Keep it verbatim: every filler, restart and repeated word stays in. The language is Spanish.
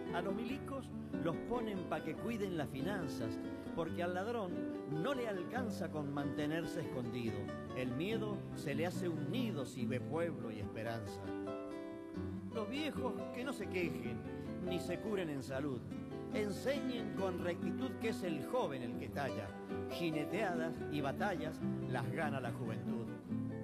A los milicos los ponen pa' que cuiden las finanzas, porque al ladrón no le alcanza con mantenerse escondido. El miedo se le hace un nido si ve pueblo y esperanza. Los viejos que no se quejen ni se curen en salud, enseñen con rectitud que es el joven el que talla. Jineteadas y batallas las gana la juventud.